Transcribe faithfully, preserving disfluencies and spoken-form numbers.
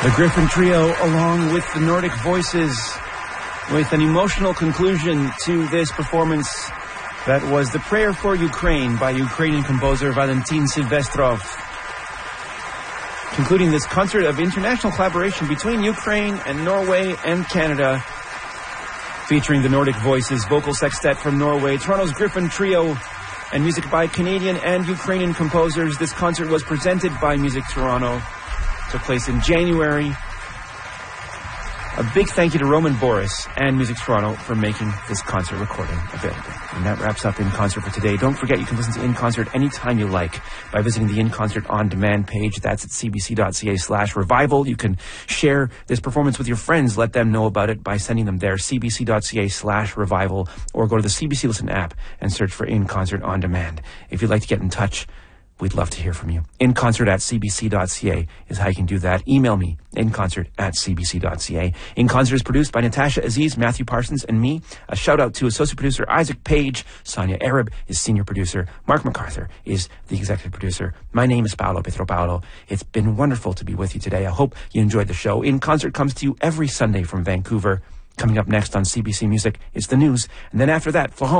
The Griffin Trio, along with the Nordic Voices, with an emotional conclusion to this performance that was The Prayer for Ukraine by Ukrainian composer Valentin Silvestrov. Concluding this concert of international collaboration between Ukraine and Norway and Canada, featuring the Nordic Voices vocal sextet from Norway, Toronto's Griffin Trio, and music by Canadian and Ukrainian composers. This concert was presented by Music Toronto. Took place in January. A big thank you to Roman Boris and Music Toronto for making this concert recording available. And that wraps up In Concert for today. Don't forget you can listen to In Concert anytime you like by visiting the In Concert On Demand page. That's at cbc.ca slash revival. You can share this performance with your friends. Let them know about it by sending them there, cbc.ca slash revival, or go to the C B C Listen app and search for In Concert On Demand. If you'd like to get in touch, we'd love to hear from you. Inconcert at cbc.ca is how you can do that. Email me, inconcert at cbc.ca. In Concert is produced by Natasha Aziz, Matthew Parsons, and me. A shout out to associate producer Isaac Page. Sonia Arab is senior producer. Mark MacArthur is the executive producer. My name is Paolo Petropaulo. It's been wonderful to be with you today. I hope you enjoyed the show. In Concert comes to you every Sunday from Vancouver. Coming up next on C B C Music is the news. And then after that, Flahone